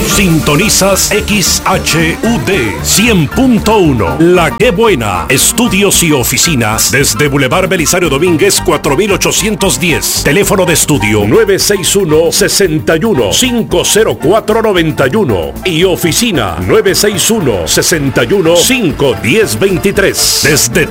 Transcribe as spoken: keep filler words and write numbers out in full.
Sintonizas X H U D cien punto uno. La Que Buena. Estudios y oficinas desde Boulevard Belisario Domínguez cuatro mil ochocientos diez. Teléfono de estudio nueve seis uno, seis uno, cinco cero cuatro, nueve uno y oficina nueve seis uno, seis uno, cinco uno cero, dos tres. Desde